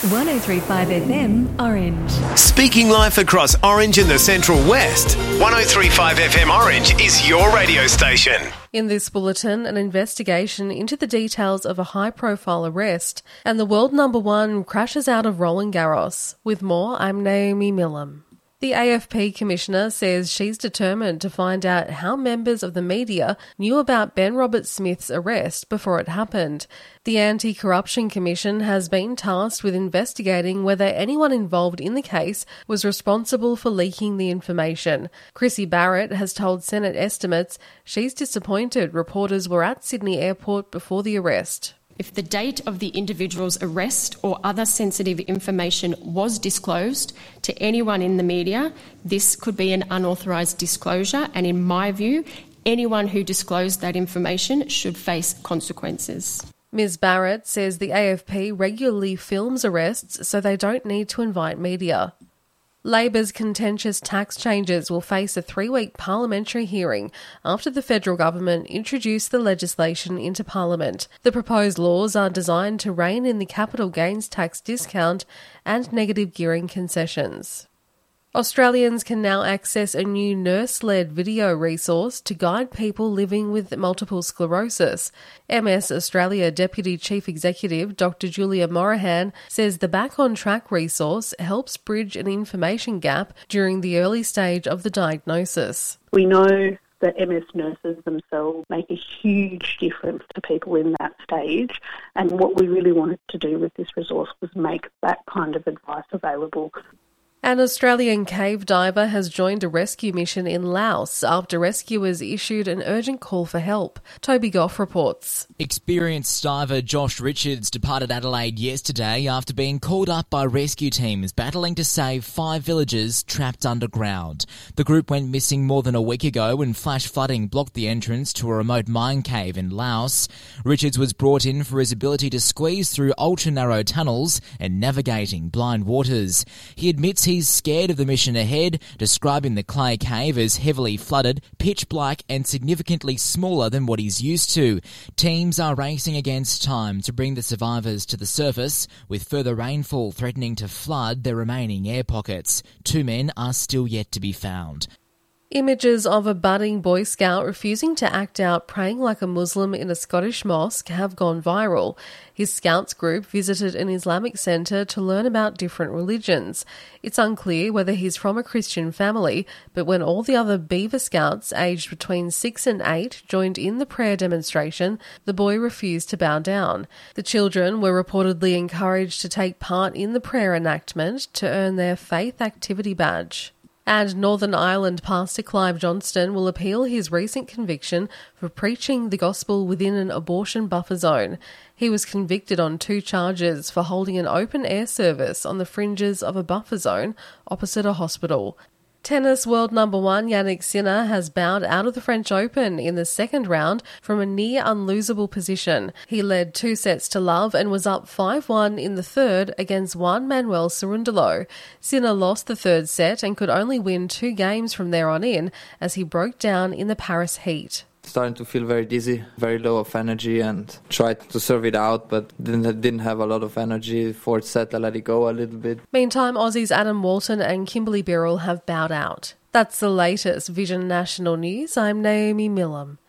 103.5 FM Orange. Speaking life across Orange and the Central West, 103.5 FM Orange is your radio station. In this bulletin, an investigation into the details of a high-profile arrest, and the world number one crashes out of Roland Garros. With more, I'm Naomi Millam. The AFP Commissioner says she's determined to find out how members of the media knew about Ben Roberts-Smith's arrest before it happened. The Anti-Corruption Commission has been tasked with investigating whether anyone involved in the case was responsible for leaking the information. Chrissy Barrett has told Senate Estimates she's disappointed reporters were at Sydney Airport before the arrest. If the date of the individual's arrest or other sensitive information was disclosed to anyone in the media, this could be an unauthorised disclosure, and in my view, anyone who disclosed that information should face consequences. Ms Barrett says the AFP regularly films arrests so they don't need to invite media. Labor's contentious tax changes will face a 3-week parliamentary hearing after the federal government introduced the legislation into Parliament. The proposed laws are designed to rein in the capital gains tax discount and negative gearing concessions. Australians can now access a new nurse-led video resource to guide people living with multiple sclerosis. MS Australia Deputy Chief Executive Dr Julia Morahan says the Back on Track resource helps bridge an information gap during the early stage of the diagnosis. We know that MS nurses themselves make a huge difference to people in that stage, and what we really wanted to do with this resource was make that kind of advice available. An Australian cave diver has joined a rescue mission in Laos after rescuers issued an urgent call for help. Toby Goff reports. Experienced diver Josh Richards departed Adelaide yesterday after being called up by rescue teams battling to save 5 villagers trapped underground. The group went missing more than a week ago when flash flooding blocked the entrance to a remote mine cave in Laos. Richards was brought in for his ability to squeeze through ultra-narrow tunnels and navigating blind waters. He admits he's scared of the mission ahead, describing the clay cave as heavily flooded, pitch black and significantly smaller than what he's used to. Teams are racing against time to bring the survivors to the surface, with further rainfall threatening to flood their remaining air pockets. 2 men are still yet to be found. Images of a budding Boy Scout refusing to act out praying like a Muslim in a Scottish mosque have gone viral. His Scouts group visited an Islamic centre to learn about different religions. It's unclear whether he's from a Christian family, but when all the other Beaver Scouts aged between 6 and 8 joined in the prayer demonstration, the boy refused to bow down. The children were reportedly encouraged to take part in the prayer enactment to earn their Faith Activity Badge. And Northern Ireland pastor Clive Johnston will appeal his recent conviction for preaching the gospel within an abortion buffer zone. He was convicted on 2 charges for holding an open-air service on the fringes of a buffer zone opposite a hospital. Tennis world number one Jannik Sinner has bowed out of the French Open in the second round from a near unlosable position. He led 2 sets to love and was up 5-1 in the third against Juan Manuel Cerundolo. Sinner lost the third set and could only win 2 games from there on in as he broke down in the Paris heat. Starting to feel very dizzy, very low of energy, and tried to serve it out, but didn't have a lot of energy. Fourth set, I let it go a little bit. Meantime, Aussies Adam Walton and Kimberly Birrell have bowed out. That's the latest Vision National News. I'm Naomi Millam.